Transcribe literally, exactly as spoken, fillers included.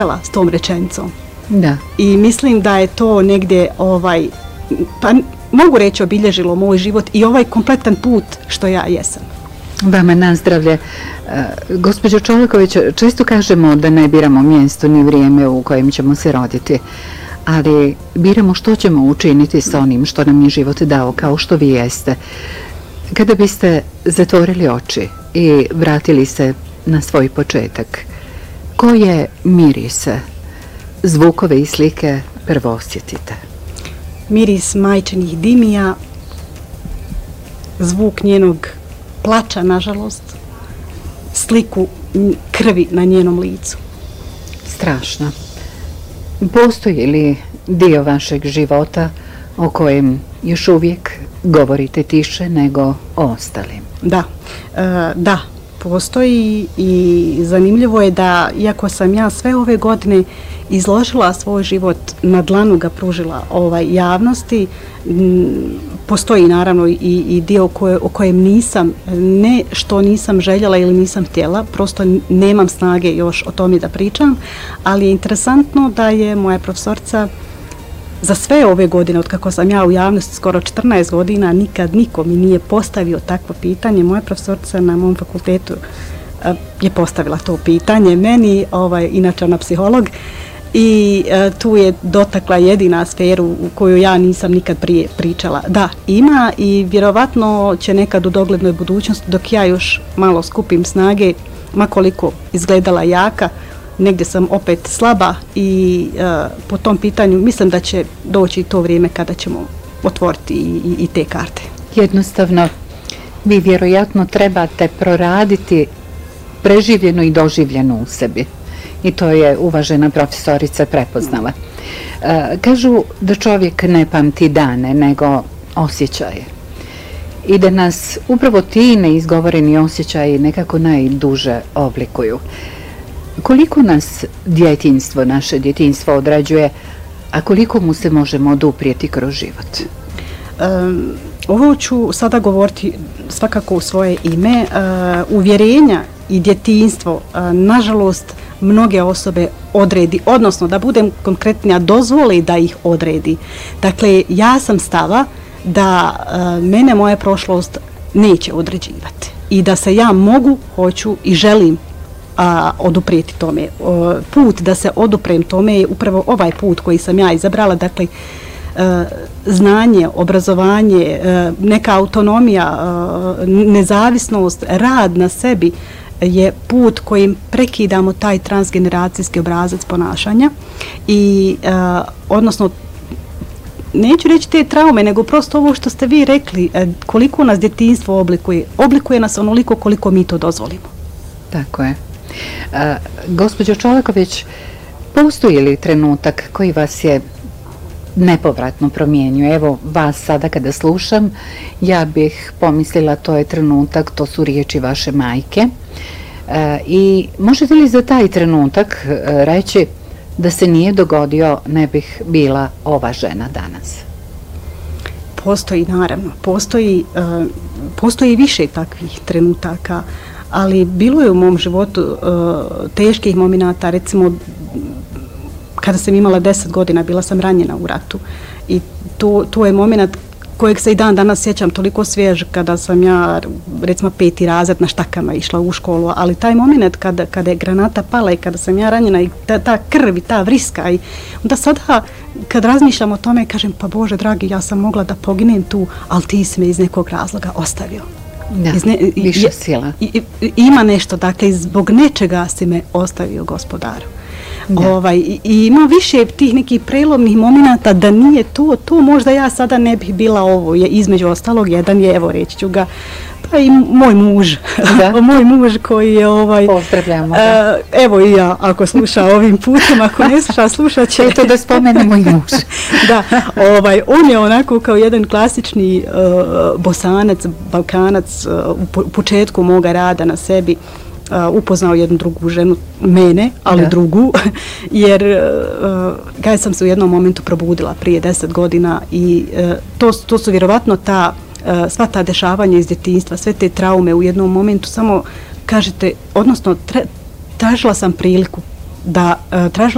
s tom rečenicom. Da. I mislim da je to negdje, ovaj, pa mogu reći, obilježilo moj život i ovaj kompletan put što ja jesam. Vama na zdravlje. Gospođo Čolaković, često kažemo da ne biramo mjesto ni vrijeme u kojem ćemo se roditi, ali biramo što ćemo učiniti s onim što nam je život dao, kao što vi jeste. Kada biste zatvorili oči i vratili se na svoj početak, koje mirise, zvukove i slike prvo osjetite? Miris majčinih dimija, zvuk njenog plača, nažalost, sliku krvi na njenom licu. Strašno. Postoji li dio vašeg života o kojem još uvijek govorite tiše nego o ostalim? Da, e, da, postoji i zanimljivo je da, iako sam ja sve ove godine izložila svoj život, na dlanu ga pružila ovaj javnosti, postoji naravno i, i dio koje, o kojem nisam, ne što nisam željela ili nisam htjela, prosto nemam snage još o tome da pričam, ali je interesantno da je moja profesorica za sve ove godine, od kako sam ja u javnosti skoro četrnaest godina, nikad niko mi nije postavio takvo pitanje. Moja profesorica na mom fakultetu uh, je postavila to pitanje meni, ovaj, inače ona psiholog, i uh, tu je dotakla jedina sferu u koju ja nisam nikad prije pričala. Da, ima i vjerovatno će nekad u doglednoj budućnosti, dok ja još malo skupim snage, makoliko izgledala jaka, negdje sam opet slaba i uh, po tom pitanju mislim da će doći to vrijeme kada ćemo otvoriti i, i, i te karte. Jednostavno, vi vjerojatno trebate proraditi preživljeno i doživljeno u sebi. I to je uvažena profesorica prepoznala. Uh, kažu da čovjek ne pamti dane, nego osjećaje. I da nas upravo ti neizgovoreni osjećaji nekako najduže oblikuju. Koliko nas djetinjstvo, naše djetinjstvo određuje, a koliko mu se možemo oduprijeti kroz život? Um, ovo ću sada govoriti svakako u svoje ime. Uh, uvjerenja i djetinjstvo, uh, nažalost, mnoge osobe odredi, odnosno da budem konkretnija, dozvoli da ih odredi. Dakle, ja sam stava da uh, mene moja prošlost neće određivati i da se ja mogu, hoću i želim a, oduprijeti tome. O, put da se oduprem tome je upravo ovaj put koji sam ja izabrala, dakle e, znanje, obrazovanje, e, neka autonomija, e, nezavisnost, rad na sebi je put kojim prekidamo taj transgeneracijski obrazac ponašanja i e, odnosno neću reći te traume, nego prosto ovo što ste vi rekli, e, koliko nas djetinjstvo oblikuje, oblikuje nas onoliko koliko mi to dozvolimo. Tako je. A, gospođo Čolaković, postoji li trenutak koji vas je nepovratno promijenio? Evo, vas sada kada slušam, ja bih pomislila to je trenutak, to su riječi vaše majke. A, I možete li za taj trenutak a, reći da se nije dogodio, ne bih bila ova žena danas? Postoji, naravno. Postoji, uh, postoji više takvih trenutaka, ali bilo je u mom životu uh, teških momenata, recimo kada sam imala deset godina, bila sam ranjena u ratu i to, to je moment kojeg se i dan danas sjećam toliko svjež kada sam ja recimo peti razred na štakama išla u školu, ali taj moment kada, kada je granata pala i kada sam ja ranjena i ta, ta krv i ta vriska i onda sada kad razmišljam o tome kažem pa Bože dragi, ja sam mogla da poginem tu, ali ti si me iz nekog razloga ostavio. Da, ne, više sila. I, i, ima nešto, dakle, zbog nečega si me ostavio, Gospodaru. Ovaj, i, i ima više tih nekih prelomnih momenata da nije to, to možda ja sada ne bih bila ovo, je između ostalog, jedan je, evo reći ću ga, pa i moj muž, moj muž koji je ovaj... Pozdravljamo. Uh, evo i ja, ako sluša ovim putem, ako ne sluša, slušat će... Eto da spomenemo i muž. Da, ovaj, on je onako kao jedan klasični uh, Bosanac, Balkanac uh, u početku moga rada na sebi, Uh, upoznao jednu drugu ženu, mene, ali da. drugu, jer uh, kada sam se u jednom momentu probudila prije deset godina i uh, to, to su vjerovatno ta, uh, sva ta dešavanja iz djetinjstva, sve te traume u jednom momentu, samo kažete, odnosno tra, tražila sam priliku da uh, tražila